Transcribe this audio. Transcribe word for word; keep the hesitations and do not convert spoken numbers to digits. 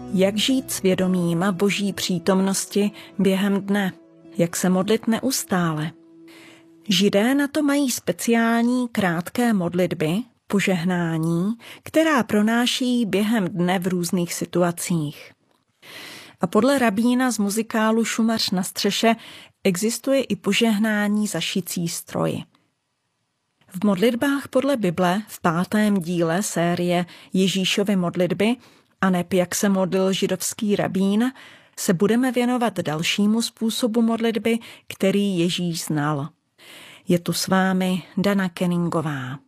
Jak žít s vědomím Boží přítomnosti během dne? Jak se modlit neustále? Židé na to mají speciální krátké modlitby, požehnání, která pronáší během dne v různých situacích. A podle rabína z muzikálu Šumař na střeše existuje i požehnání za šicí stroji. V modlitbách podle Bible v pátém díle série Ježíšovy modlitby aneb jak se modlil židovský rabín, se budeme věnovat dalšímu způsobu modlitby, který Ježíš znal. Je tu s vámi Dana Kenningová.